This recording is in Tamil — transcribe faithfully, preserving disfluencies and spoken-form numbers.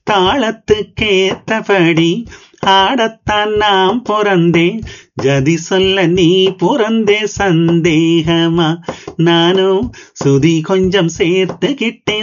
தாளத்துக்கேத்தபடி ஆடத்தான் நாம் பிறந்தேன். ஜதி சொல்ல நீ பிறந்தே சந்தேகமா? நானும் சுதி கொஞ்சம் சேர்த்துக்கிட்டேன்.